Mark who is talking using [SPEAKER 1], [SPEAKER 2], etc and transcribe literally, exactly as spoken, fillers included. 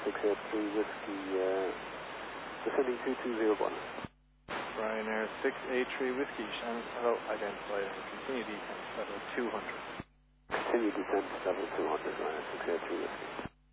[SPEAKER 1] six eight three Whiskey, uh, descending two two zero one.
[SPEAKER 2] Ryanair six eight three Whiskey, Shannon, hello, identified and continue descent level two hundred.
[SPEAKER 1] Continue descent level two hundred, Ryanair six eight three Whiskey.